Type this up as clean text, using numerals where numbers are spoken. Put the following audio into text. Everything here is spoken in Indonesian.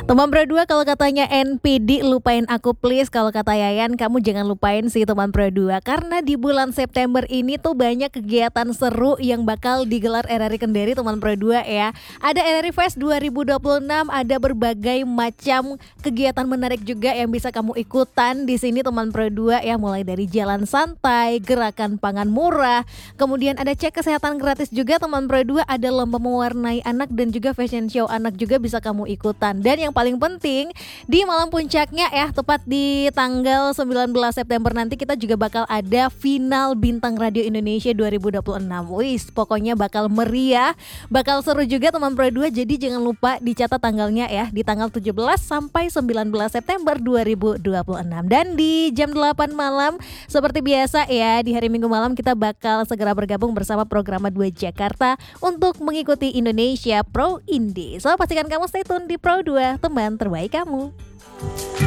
Teman Pro 2, kalau katanya NPD lupain aku please. Kalau kata Yayan, kamu jangan lupain sih teman Pro 2. Karena di bulan September ini tuh banyak kegiatan seru yang bakal digelar RRI Kendari teman Pro 2 ya. Ada RRI Fest 2026, ada berbagai macam kegiatan menarik juga yang bisa kamu ikutan di sini teman Pro 2 ya. Mulai dari jalan santai, gerakan pangan murah, kemudian ada cek kesehatan gratis juga teman Pro 2, ada lomba mewarnai anak dan juga fashion show anak juga bisa kamu ikutan. Dan yang paling penting di malam puncaknya ya, tepat di tanggal 19 September nanti kita juga bakal ada final Bintang Radio Indonesia 2026. Wis, pokoknya bakal meriah, bakal seru juga teman Pro 2. Jadi jangan lupa dicatat tanggalnya ya, di tanggal 17 sampai 19 September 2026. Dan di jam 8 malam seperti biasa ya, di hari Minggu malam kita bakal segera bergabung bersama Programa 2 Jakarta untuk mengikuti Indonesia Pro Indie. So pastikan kamu stay tune di Pro 2, teman terbaik kamu.